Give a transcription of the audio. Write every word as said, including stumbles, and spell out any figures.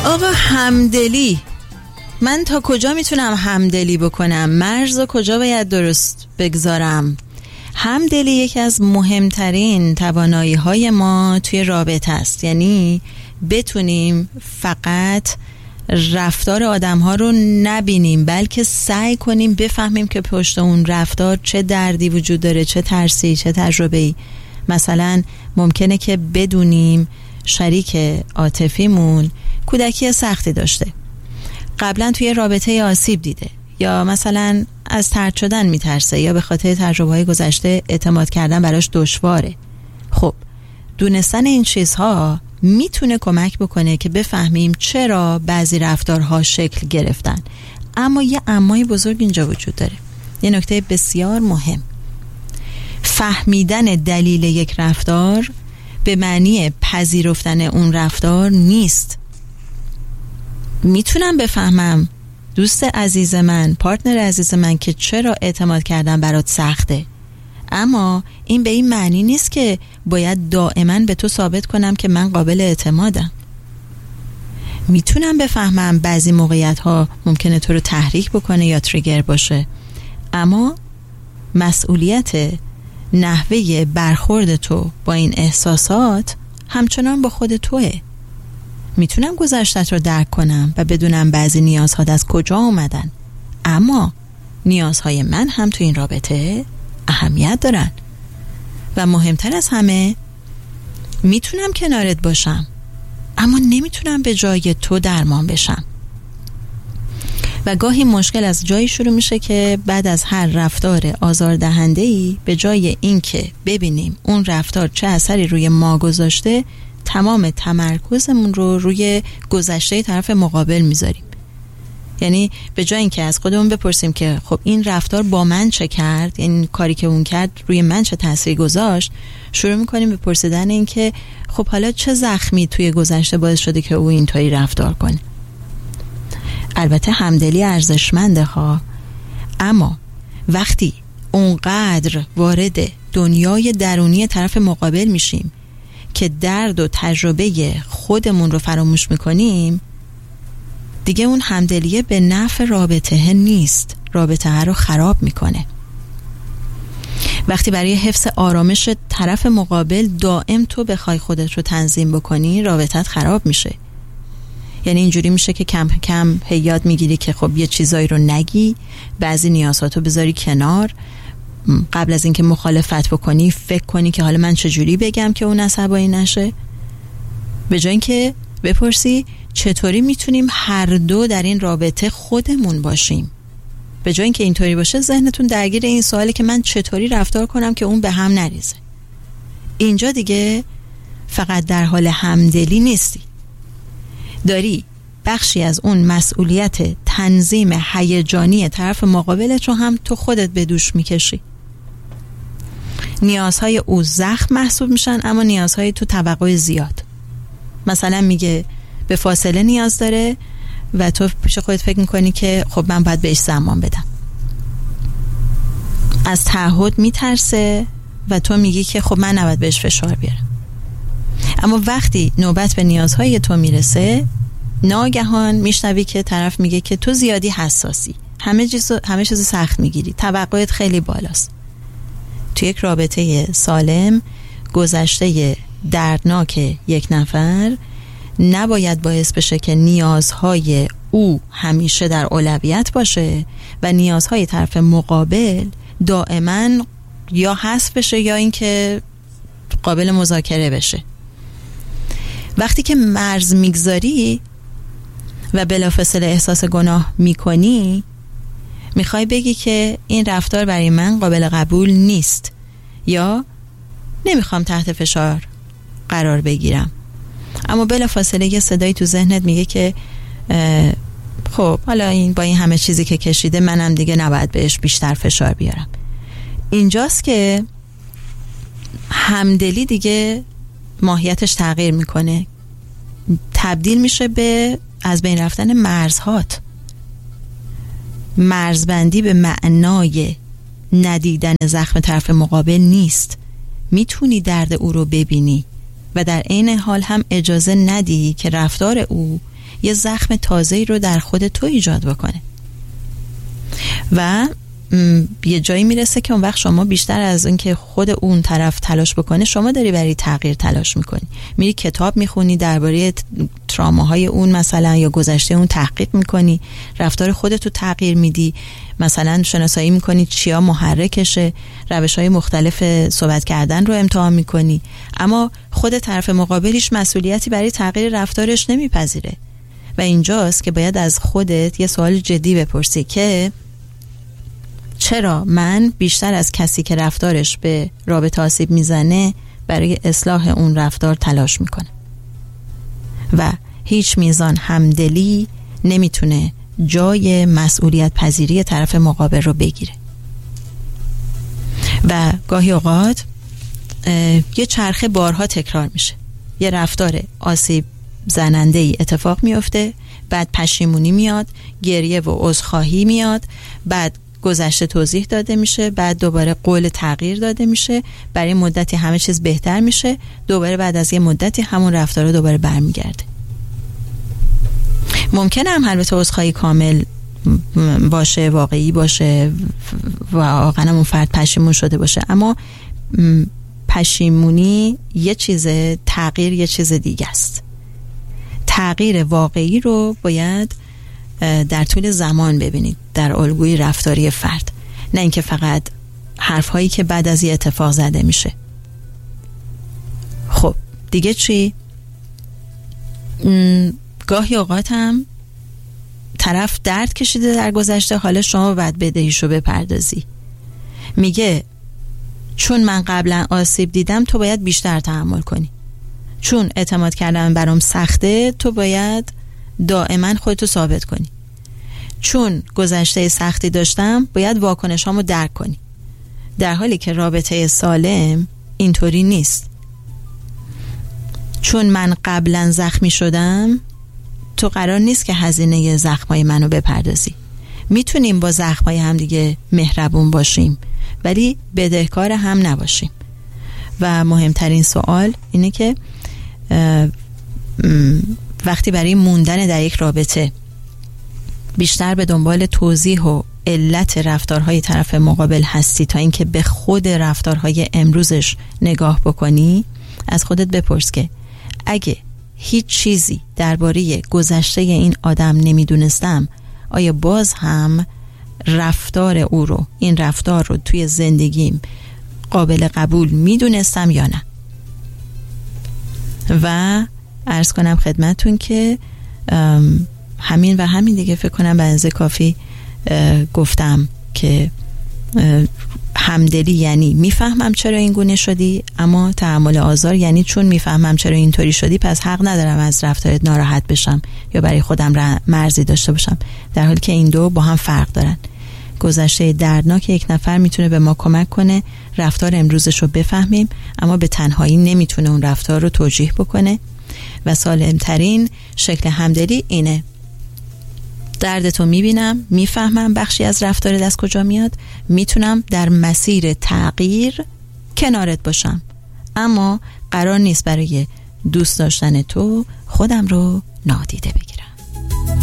آقا همدلی، من تا کجا میتونم همدلی بکنم؟ مرز کجا باید درست بگذارم؟ همدلی یکی از مهمترین توانایی های ما توی رابطه است. یعنی بتونیم فقط رفتار آدم ها رو نبینیم، بلکه سعی کنیم بفهمیم که پشت اون رفتار چه دردی وجود داره، چه ترسی، چه تجربه‌ای. مثلا ممکنه که بدونیم شریک عاطفیمون کودکی سختی داشته، قبلا توی رابطه آسیب دیده، یا مثلا از طرد شدن میترسه، یا به خاطر تجربه‌های گذشته اعتماد کردن براش دشواره. خب دونستن این چیزها میتونه کمک بکنه که بفهمیم چرا بعضی رفتارها شکل گرفتن. اما یه امای بزرگ اینجا وجود داره، یه نکته بسیار مهم. فهمیدن دلیل یک رفتار به معنی پذیرفتن اون رفتار نیست. میتونم بفهمم دوست عزیز من، پارتنر عزیز من، که چرا اعتماد کردن برات سخته، اما این به این معنی نیست که باید دائما به تو ثابت کنم که من قابل اعتمادم. میتونم بفهمم بعضی موقعیت ها ممکنه تو رو تحریک بکنه یا تریگر باشه، اما مسئولیت نحوه برخورد تو با این احساسات همچنان با خود توه. میتونم گذشتت رو درک کنم و بدونم بعضی نیازها از کجا اومدن، اما نیازهای من هم تو این رابطه اهمیت دارن. و مهمتر از همه، میتونم کنارت باشم، اما نمیتونم به جای تو درمان بشم. و گاهی مشکل از جایی شروع میشه که بعد از هر رفتار آزاردهنده‌ای، به جای اینکه ببینیم اون رفتار چه اثری روی ما گذاشته، تمام تمرکزمون رو روی گذشته طرف مقابل میذاریم. یعنی به جای اینکه از خودمون بپرسیم که خب این رفتار با من چه کرد، یعنی کاری که اون کرد روی من چه تأثیری گذاشت، شروع میکنیم به پرسیدن این که خب حالا چه زخمی توی گذشته باعث شده که او اینطوری رفتار کنه. البته همدلی ارزشمنده ها، اما وقتی اونقدر وارد دنیای درونی طرف مقابل میشیم که درد و تجربه خودمون رو فراموش میکنیم، دیگه اون همدلیه به نفع رابطه نیست، رابطه رو خراب میکنه. وقتی برای حفظ آرامش طرف مقابل دائم تو بخوای خودت رو تنظیم بکنی، رابطت خراب میشه. یعنی اینجوری میشه که کم کم یاد میگیری که خب یه چیزایی رو نگی، بعضی نیازاتو بذاری کنار، قبل از اینکه مخالفت بکنی فکر کنی که حالا من چجوری بگم که اون عصبانی نشه، به جای اینکه بپرسی چطوری میتونیم هر دو در این رابطه خودمون باشیم. به جای اینکه اینطوری باشه، ذهنتون درگیر این سواله که من چطوری رفتار کنم که اون به هم نریزه. اینجا دیگه فقط در حال همدلی نیستی، داری بخشی از اون مسئولیت تنظیم هیجانی طرف مقابلت رو هم تو خودت به دوش میکشی. نیازهای او زخم محسوب میشن، اما نیازهای تو توقع زیاد. مثلا میگه به فاصله نیاز داره و تو پیش خودت فکر میکنی که خب من باید بهش زمان بدم. از تعهد میترسه و تو میگی که خب من نباید بهش فشار بیارم. اما وقتی نوبت به نیازهای تو میرسه، ناگهان میشنوی که طرف میگه که تو زیادی حساسی، همه چیزو همه چیزو سخت میگیری، توقعت خیلی بالاست. تو یک رابطه سالم، گذشته دردناک یک نفر نباید باعث بشه که نیازهای او همیشه در اولویت باشه و نیازهای طرف مقابل دائما یا حذف بشه یا اینکه قابل مذاکره بشه. وقتی که مرز میگذاری و بلافاصله احساس گناه میکنی، میخوای بگی که این رفتار برای من قابل قبول نیست، یا نمیخوام تحت فشار قرار بگیرم، اما بلافاصله یه صدایی تو ذهنت میگه که خب حالا این با این همه چیزی که کشیده، منم دیگه نباید بهش بیشتر فشار بیارم. اینجاست که همدلی دیگه ماهیتش تغییر میکنه، تبدیل میشه به از بین رفتن مرزهات. مرزبندی به معنای ندیدن زخم طرف مقابل نیست. میتونی درد او رو ببینی و در عین حال هم اجازه ندی که رفتار او یه زخم تازه‌ای رو در خود تو ایجاد بکنه و یه جایی میرسه که اون وقت شما بیشتر از این که خود اون طرف تلاش بکنه، شما داری برای تغییر تلاش میکنی. میری کتاب میخونی درباره تراماهای اون مثلا یا گذشته اون تحقیق میکنی، رفتار خودتو تغییر میدی، مثلا شناسایی میکنی چیا محرکشه، روش‌های مختلف صحبت کردن رو امتحان میکنی، اما خود طرف مقابلیش مسئولیتی برای تغییر رفتارش نمیپذیره و اینجاست که باید از خودت یه سوال جدی بپرسی که چرا من بیشتر از کسی که رفتارش به رابطه آسیب میزنه برای اصلاح اون رفتار تلاش میکنه و هیچ میزان همدلی نمیتونه جای مسئولیت پذیری طرف مقابل رو بگیره و گاهی اوقات یه چرخه بارها تکرار میشه. یه رفتار آسیب زننده ای اتفاق میفته، بعد پشیمونی میاد، گریه و عذرخواهی میاد، بعد گذشته توضیح داده میشه، بعد دوباره قول تغییر داده میشه، برای مدتی همه چیز بهتر میشه، دوباره بعد از یه مدتی همون رفتار رو دوباره برمیگرده. ممکنه هم البته عذرخواهی کامل باشه، واقعی باشه و واقعا اون فرد پشیمون شده باشه، اما پشیمونی یه چیزه، تغییر یه چیز دیگه است. تغییر واقعی رو باید در طول زمان ببینید در الگوی رفتاری فرد، نه اینکه فقط حرفهایی که بعد از یه اتفاق زده میشه. خب دیگه چی؟ گاهی اوقات هم طرف درد کشیده در گذشته، حالا شما باید بدهیشو بپردازی. میگه چون من قبلا آسیب دیدم تو باید بیشتر تحمل کنی، چون اعتماد کردن برام سخته تو باید دائما خودتو ثابت کنی، چون گذشته سختی داشتم باید واکنش هامو درک کنی، در حالی که رابطه سالم اینطوری نیست. چون من قبلا زخمی شدم تو قرار نیست که هزینه زخمای منو بپردازی. میتونیم با زخمای هم دیگه مهربون باشیم ولی بدهکار هم نباشیم. و مهمترین سوال اینه که وقتی برای موندن در یک رابطه بیشتر به دنبال توضیح و علت رفتارهای طرف مقابل هستی تا اینکه به خود رفتارهای امروزش نگاه بکنی، از خودت بپرس که اگه هیچ چیزی درباره گذشته این آدم نمیدونستم، آیا باز هم رفتار او رو، این رفتار رو توی زندگیم قابل قبول میدونستم یا نه؟ و عرض کنم خدمتون که همین و همین دیگه فکر کنم به اندازه کافی گفتم که همدلی یعنی میفهمم چرا این گونه شدی، اما تحمل آزار یعنی چون میفهمم چرا اینطوری شدی پس حق ندارم از رفتارت ناراحت بشم یا برای خودم مرزی داشته باشم، در حالی که این دو با هم فرق دارن. گذشته دردناک یک نفر میتونه به ما کمک کنه رفتار امروزش رو بفهمیم، اما به تنهایی نمیتونه اون رفتار رو توجیه بکنه و سالمترین شکل همدلی اینه: دردتو میبینم، میفهمم بخشی از رفتارت از کجا میاد، میتونم در مسیر تغییر کنارت باشم، اما قرار نیست برای دوست داشتن تو خودم رو نادیده بگیرم.